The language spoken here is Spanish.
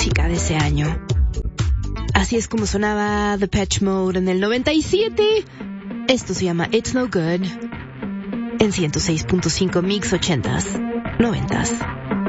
música de ese año. Así es como sonaba Depeche Mode en el 97. Esto se llama It's No Good en 106.5 Mix 80s, 90s.